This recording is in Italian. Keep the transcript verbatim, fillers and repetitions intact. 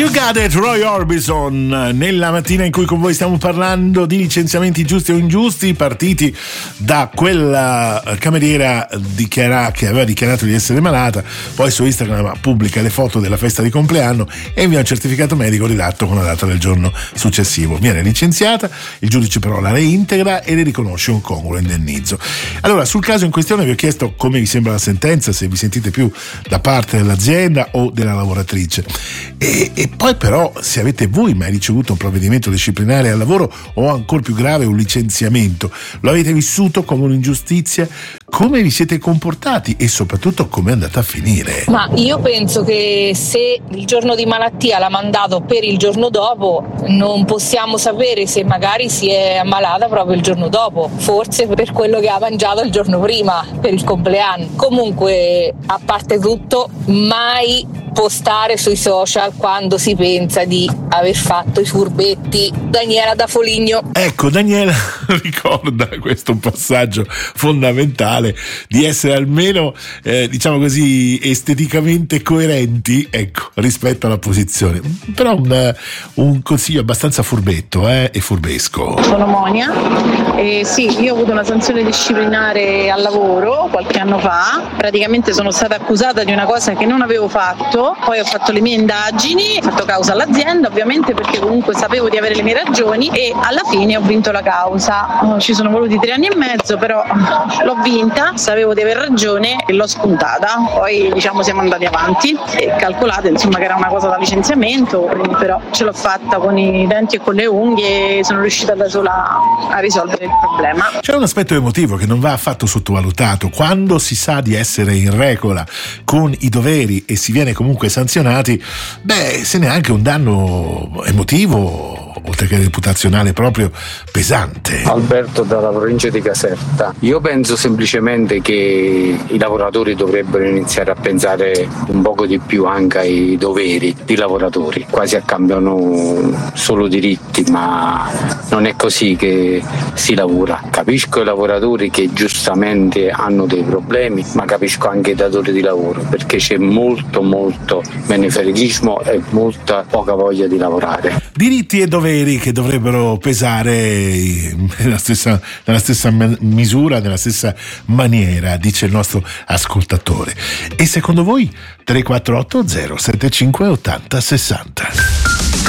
You Got It, Roy Orbison, nella mattina in cui con voi stiamo parlando di licenziamenti giusti o ingiusti, partiti da quella cameriera dichiara, che aveva dichiarato di essere malata, poi su Instagram pubblica le foto della festa di compleanno e invia un certificato medico redatto con la data del giorno successivo. Viene licenziata, il giudice però la reintegra e le riconosce un congruo indennizzo. Allora, sul caso in questione vi ho chiesto come vi sembra la sentenza, se vi sentite più da parte dell'azienda o della lavoratrice. E, e poi però, se avete voi mai ricevuto un provvedimento disciplinare al lavoro o ancora più grave un licenziamento, lo avete vissuto come un'ingiustizia? Come vi siete comportati e soprattutto come è andata a finire? Ma io penso che se il giorno di malattia l'ha mandato per il giorno dopo, non possiamo sapere se magari si è ammalata proprio il giorno dopo, forse per quello che ha mangiato il giorno prima, per il compleanno. Comunque, a parte tutto, mai postare sui social quando si pensa di aver fatto i furbetti. Daniela da Foligno. Ecco, Daniela ricorda questo passaggio fondamentale di essere almeno eh, diciamo così esteticamente coerenti, ecco, rispetto alla posizione. Però un, un consiglio abbastanza furbetto eh, e furbesco. Sono Monia e sì, io ho avuto una sanzione disciplinare al lavoro qualche anno fa. Praticamente sono stata accusata di una cosa che non avevo fatto. Poi ho fatto le mie indagini, ho fatto causa all'azienda ovviamente perché comunque sapevo di avere le mie ragioni e alla fine ho vinto la causa. Ci sono voluti tre anni e mezzo, però l'ho vinta, sapevo di aver ragione e l'ho spuntata. Poi diciamo siamo andati avanti e calcolate insomma che era una cosa da licenziamento, però ce l'ho fatta con i denti e con le unghie e sono riuscita da sola a risolvere il problema. C'è un aspetto emotivo che non va affatto sottovalutato. Quando si sa di essere in regola con i doveri e si viene comunque sanzionati, beh, se ne ha anche un danno emotivo oltre che reputazionale proprio pesante. Alberto dalla provincia di Caserta. Io penso semplicemente che i lavoratori dovrebbero iniziare a pensare un poco di più anche ai doveri dei lavoratori. Quasi cambiano solo diritti, ma non è così che si lavora. Capisco i lavoratori che giustamente hanno dei problemi, ma capisco anche i datori di lavoro, perché c'è molto molto menefreghismo e molta poca voglia di lavorare. Diritti e doveri che dovrebbero pesare nella stessa, nella stessa misura, nella stessa maniera, dice il nostro ascoltatore. E secondo voi? tre quattro otto zero sette cinque otto zero sessanta.